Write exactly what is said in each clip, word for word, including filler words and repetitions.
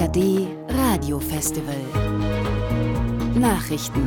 D Radiofestival. Nachrichten.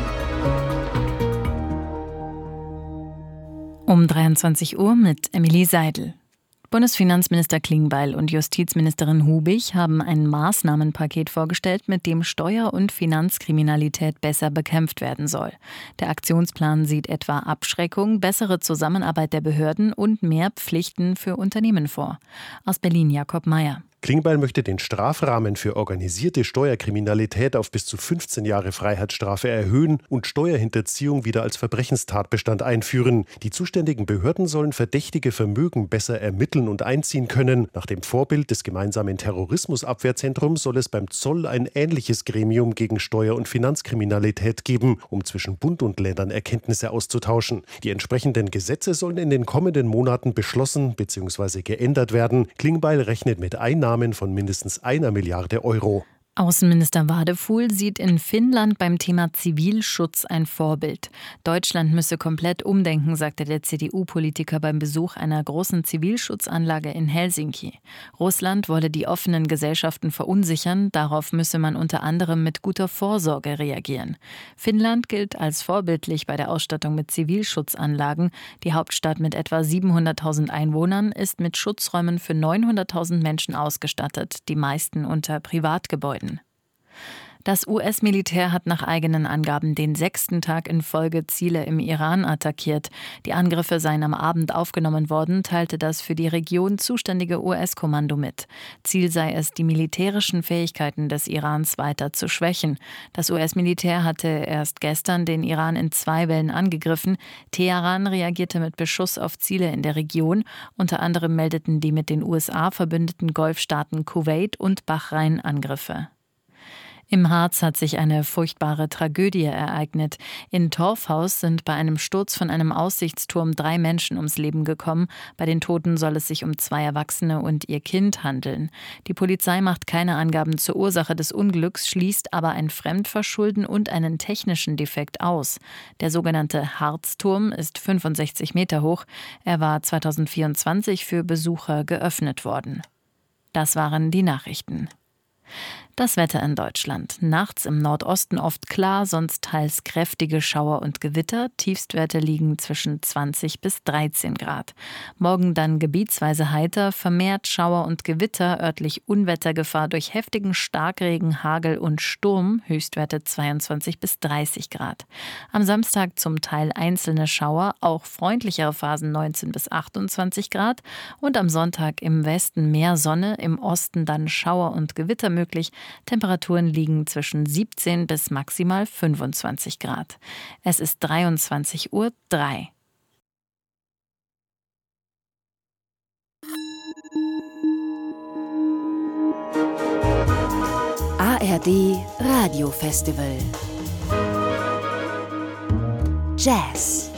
Um dreiundzwanzig Uhr mit Emilie Seidel. Bundesfinanzminister Klingbeil und Justizministerin Hubig haben ein Maßnahmenpaket vorgestellt, mit dem Steuer- und Finanzkriminalität besser bekämpft werden soll. Der Aktionsplan sieht etwa Abschreckung, bessere Zusammenarbeit der Behörden und mehr Pflichten für Unternehmen vor. Aus Berlin Jakob Meyer. Klingbeil möchte den Strafrahmen für organisierte Steuerkriminalität auf bis zu fünfzehn Jahre Freiheitsstrafe erhöhen und Steuerhinterziehung wieder als Verbrechenstatbestand einführen. Die zuständigen Behörden sollen verdächtige Vermögen besser ermitteln und einziehen können. Nach dem Vorbild des gemeinsamen Terrorismusabwehrzentrums soll es beim Zoll ein ähnliches Gremium gegen Steuer- und Finanzkriminalität geben, um zwischen Bund und Ländern Erkenntnisse auszutauschen. Die entsprechenden Gesetze sollen in den kommenden Monaten beschlossen bzw. geändert werden. Klingbeil rechnet mit Einnahmen von mindestens einer Milliarde Euro. Außenminister Wadefuhl sieht in Finnland beim Thema Zivilschutz ein Vorbild. Deutschland müsse komplett umdenken, sagte der C D U-Politiker beim Besuch einer großen Zivilschutzanlage in Helsinki. Russland wolle die offenen Gesellschaften verunsichern, darauf müsse man unter anderem mit guter Vorsorge reagieren. Finnland gilt als vorbildlich bei der Ausstattung mit Zivilschutzanlagen. Die Hauptstadt mit etwa siebenhunderttausend Einwohnern ist mit Schutzräumen für neunhunderttausend Menschen ausgestattet, die meisten unter Privatgebäuden. Das U S-Militär hat nach eigenen Angaben den sechsten Tag in Folge Ziele im Iran attackiert. Die Angriffe seien am Abend aufgenommen worden, teilte das für die Region zuständige U S-Kommando mit. Ziel sei es, die militärischen Fähigkeiten des Irans weiter zu schwächen. Das U S-Militär hatte erst gestern den Iran in zwei Wellen angegriffen. Teheran reagierte mit Beschuss auf Ziele in der Region. Unter anderem meldeten die mit den U S A verbündeten Golfstaaten Kuwait und Bahrain Angriffe. Im Harz hat sich eine furchtbare Tragödie ereignet. In Torfhaus sind bei einem Sturz von einem Aussichtsturm drei Menschen ums Leben gekommen. Bei den Toten soll es sich um zwei Erwachsene und ihr Kind handeln. Die Polizei macht keine Angaben zur Ursache des Unglücks, schließt aber ein Fremdverschulden und einen technischen Defekt aus. Der sogenannte Harzturm ist fünfundsechzig Meter hoch. Er war zweitausendvierundzwanzig für Besucher geöffnet worden. Das waren die Nachrichten. Das Wetter in Deutschland. Nachts im Nordosten oft klar, sonst teils kräftige Schauer und Gewitter. Tiefstwerte liegen zwischen zwanzig bis dreizehn Grad. Morgen dann gebietsweise heiter, vermehrt Schauer und Gewitter, örtlich Unwettergefahr durch heftigen Starkregen, Hagel und Sturm. Höchstwerte zweiundzwanzig bis dreißig Grad. Am Samstag zum Teil einzelne Schauer, auch freundlichere Phasen neunzehn bis achtundzwanzig Grad. Und am Sonntag im Westen mehr Sonne, im Osten dann Schauer und Gewitter möglich. Temperaturen liegen zwischen siebzehn bis maximal fünfundzwanzig Grad. Es ist dreiundzwanzig Uhr drei. A R D Radiofestival. Jazz.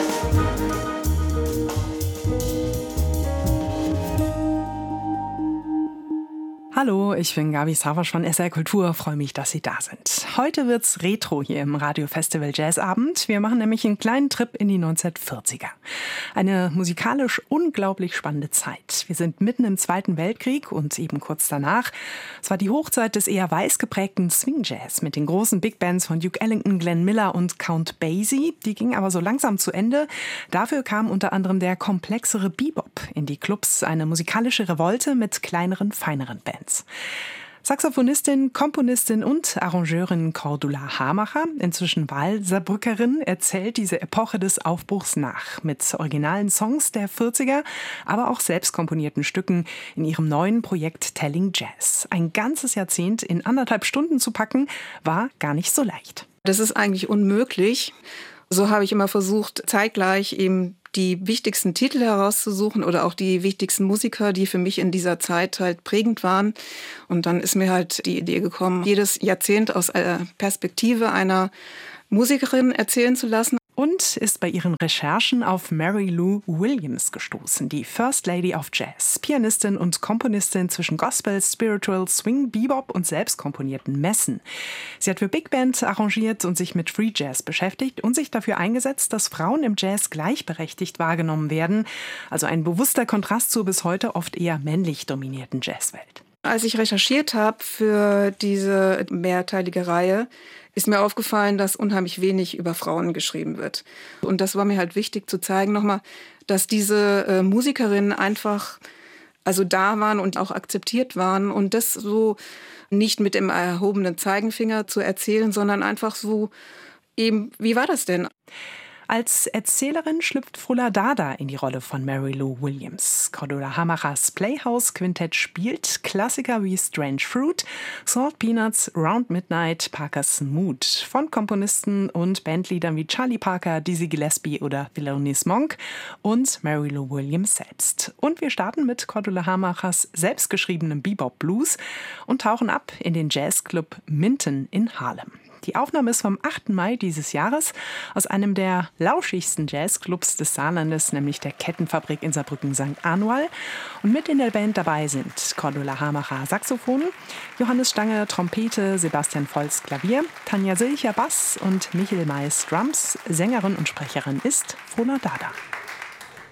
Hallo, ich bin Gabi Savasch von S R Kultur. Freue mich, dass Sie da sind. Heute wird's Retro hier im Radiofestival Jazzabend. Wir machen nämlich einen kleinen Trip in die neunzehnhundertvierziger. Eine musikalisch unglaublich spannende Zeit. Wir sind mitten im Zweiten Weltkrieg und eben kurz danach. Es war die Hochzeit des eher weiß geprägten Swing Jazz mit den großen Big Bands von Duke Ellington, Glenn Miller und Count Basie. Die ging aber so langsam zu Ende. Dafür kam unter anderem der komplexere Bebop in die Clubs, eine musikalische Revolte mit kleineren, feineren Bands. Saxophonistin, Komponistin und Arrangeurin Cordula Hamacher, inzwischen Wahlsaarbrückerin, erzählt diese Epoche des Aufbruchs nach. Mit originalen Songs der vierziger, aber auch selbst komponierten Stücken in ihrem neuen Projekt Telling Jazz. Ein ganzes Jahrzehnt in anderthalb Stunden zu packen, war gar nicht so leicht. Das ist eigentlich unmöglich. So habe ich immer versucht, zeitgleich eben die wichtigsten Titel herauszusuchen oder auch die wichtigsten Musiker, die für mich in dieser Zeit halt prägend waren. Und dann ist mir halt die Idee gekommen, jedes Jahrzehnt aus der Perspektive einer Musikerin erzählen zu lassen. Und ist bei ihren Recherchen auf Mary Lou Williams gestoßen, die First Lady of Jazz, Pianistin und Komponistin zwischen Gospel, Spiritual, Swing, Bebop und selbst komponierten Messen. Sie hat für Big Band arrangiert und sich mit Free Jazz beschäftigt und sich dafür eingesetzt, dass Frauen im Jazz gleichberechtigt wahrgenommen werden. Also ein bewusster Kontrast zur bis heute oft eher männlich dominierten Jazzwelt. Als ich recherchiert habe für diese mehrteilige Reihe, ist mir aufgefallen, dass unheimlich wenig über Frauen geschrieben wird. Und das war mir halt wichtig zu zeigen nochmal, dass diese äh, Musikerinnen einfach also da waren und auch akzeptiert waren. Und das so nicht mit dem erhobenen Zeigefinger zu erzählen, sondern einfach so eben, wie war das denn? Als Erzählerin schlüpft Frula Dada in die Rolle von Mary Lou Williams. Cordula Hamachers Playhouse Quintett spielt Klassiker wie Strange Fruit, Salt Peanuts, Round Midnight, Parker's Mood von Komponisten und Bandleadern wie Charlie Parker, Dizzy Gillespie oder Thelonious Monk und Mary Lou Williams selbst. Und wir starten mit Cordula Hamachers selbstgeschriebenem Bebop Blues und tauchen ab in den Jazzclub Minton in Harlem. Die Aufnahme ist vom achten Mai dieses Jahres aus einem der lauschigsten Jazzclubs des Saarlandes, nämlich der Kettenfabrik in Saarbrücken Sankt Anual. Und mit in der Band dabei sind Cordula Hamacher Saxophon, Johannes Stange Trompete, Sebastian Volz Klavier, Tanja Silcher Bass und Michel Mais Drums. Sängerin und Sprecherin ist Frula Dada.